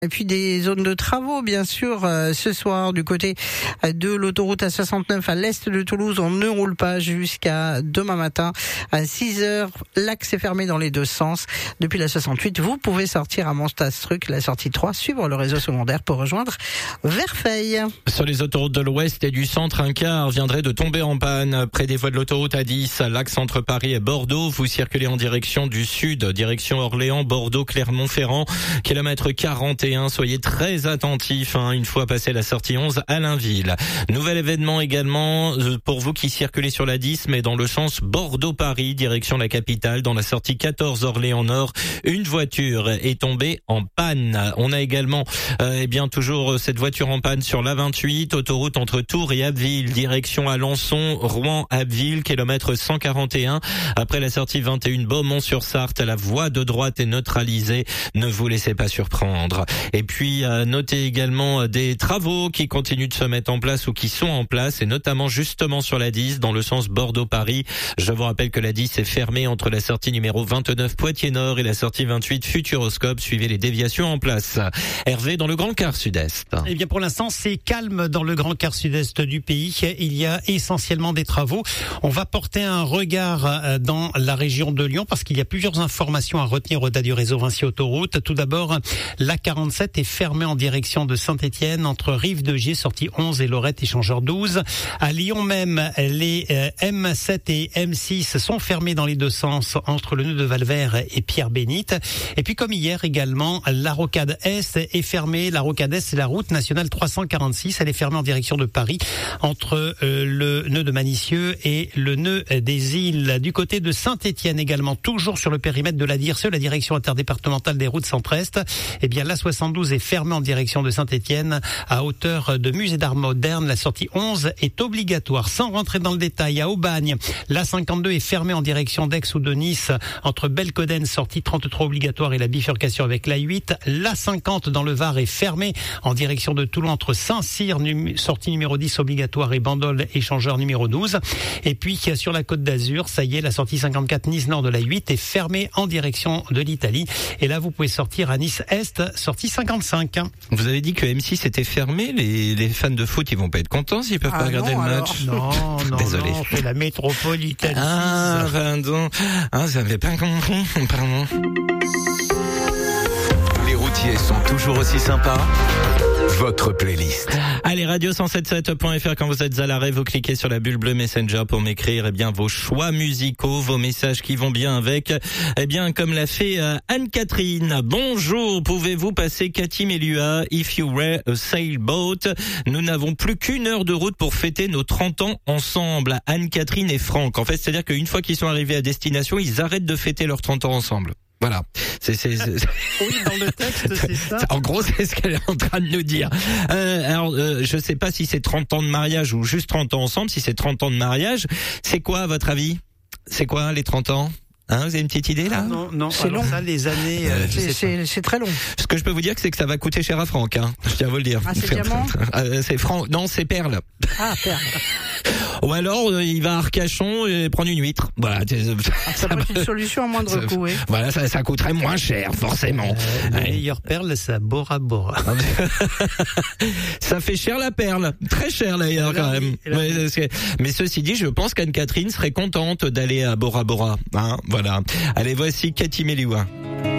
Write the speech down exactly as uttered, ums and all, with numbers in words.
Et puis des zones de travaux, bien sûr, euh, ce soir du côté de l'autoroute A soixante-neuf à l'est de Toulouse. On ne roule pas jusqu'à demain matin à six heures. L'axe est fermé dans les deux sens. Depuis la soixante-huit, vous pouvez sortir à Montastruc, la sortie trois, suivre le réseau secondaire pour rejoindre Verfeil. Sur les autoroutes de l'ouest et du centre, un car viendrait de tomber en panne près des voies de l'autoroute A dix, l'axe entre Paris et Bordeaux. Vous circulez en direction du sud, direction Orléans, Bordeaux, Clermont-Ferrand, kilomètre quarante et un. Soyez très attentifs, hein, une fois passé la sortie onze à Allainville. Nouvel événement également pour vous qui circulez sur la dix, mais dans le sens Bordeaux-Paris, direction la capitale, dans la sortie quatorze Orléans-Nord. Une voiture est tombée en panne. On a également, euh, eh bien, toujours cette voiture en panne sur l'A vingt-huit, autoroute entre Tours et Abbeville, direction Alençon, Rouen-Abbeville, kilomètre cent quarante et un. Après la sortie vingt et un Beaumont-sur-Sarthe, la voie de droite est neutralisée. Ne vous laissez pas surprendre. Et puis, euh, notez également des travaux qui continuent de se mettre en place ou qui sont en place, et notamment justement sur la dix, dans le sens Bordeaux-Paris. Je vous rappelle que la dix est fermée entre la sortie numéro vingt-neuf Poitiers-Nord et la sortie vingt-huit Futuroscope. Suivez les déviations en place. Hervé, dans le Grand Quart Sud-Est. Eh bien, pour l'instant, c'est calme dans le Grand Quart Sud-Est du pays. Il y a essentiellement des travaux. On va porter un regard dans la région de Lyon parce qu'il y a plusieurs informations à retenir au-delà du réseau Vinci Autoroute. Tout d'abord, l'A quarante-sept est fermée en direction de Saint-Étienne entre Rive-de-Gier, sortie onze, et Lorette, échangeur douze. À Lyon même, les M sept et M six sont fermés dans les deux sens entre le nœud de Valvert et Pierre-Bénite. Et puis, comme hier également, la rocade Est est fermée. La rocade Est, c'est la route nationale trois cent quarante-six. Elle est fermée en direction de Paris entre euh, le nœud de Manicieux et le nœud des Îles. Du côté de Saint-Étienne également, toujours sur le périmètre de la D I R S E, la direction interdépartementale des routes centre-est, eh bien, la soixante-douze est fermée en direction de Saint-Étienne à hauteur de Musée d'Art Moderne. La sortie onze est obligatoire. Sans rentrer dans le détail, à Aubagne, la cinquante-deux est fermée en direction d'Aix ou de Nice entre Belcoden, sortie trente-trois obligatoire, et la bifurcation avec l'A huit. La cinquante dans le Var est fermée en direction de Toulon entre Saint-Cyr, num- sortie numéro dix obligatoire, et Bandol, échangeur numéro douze. Et puis sur la Côte d'Azur, ça y est, la sortie cinquante-quatre Nice Nord de l'A huit est fermée en direction de l'Italie. Et là, vous pouvez sortir à Nice Est, sortie cinquante-cinq. Vous avez dit que M six était fermé. Les, les fans de foot, ils vont pas être contents s'ils peuvent Ah pas regarder non, le alors. match. Non, non, Désolé. non, c'est la métropole italienne. Ah, pardon. Ah, j'avais pas compris. Pardon. Les routiers sont toujours aussi sympas. Votre playlist. Allez, radio cent soixante-dix-sept point f r, quand vous êtes à l'arrêt, vous cliquez sur la bulle bleue Messenger pour m'écrire, eh bien, vos choix musicaux, vos messages qui vont bien avec, eh bien, comme l'a fait euh, Anne-Catherine. Bonjour, pouvez-vous passer Cathy Melua, If You Were a Sailboat? Nous n'avons plus qu'une heure de route pour fêter nos trente ans ensemble. Anne-Catherine et Franck. En fait, c'est-à-dire qu'une fois qu'ils sont arrivés à destination, ils arrêtent de fêter leurs trente ans ensemble. Voilà. C'est, c'est, c'est... Oui, dans le texte, c'est ça. En gros, c'est ce qu'elle est en train de nous dire. Euh, alors, euh, je sais pas si c'est trente ans de mariage ou juste trente ans ensemble. Si c'est trente ans de mariage, c'est quoi, à votre avis? C'est quoi, les trente ans? Hein, vous avez une petite idée, là? Ah non, non, c'est long. Ça, les années, euh, C'est, c'est, c'est très long. Ce que je peux vous dire, c'est que ça va coûter cher à Franck, hein. Je tiens à vous le dire. Ah, c'est diamant? euh, c'est Franck. Non, c'est perle. Ah, perle. Ou alors, euh, il va à Arcachon et prendre une huître. Voilà. Ah, ça peut être une solution à moindre coût, oui. Voilà, ça, ça coûterait moins cher, forcément. Euh, la meilleure perle, c'est à Bora Bora. Ça fait cher la perle. Très cher d'ailleurs, quand même. Mais, mais ceci dit, je pense qu'Anne-Catherine serait contente d'aller à Bora Bora. Hein, voilà. Allez, voici Cathy Melua.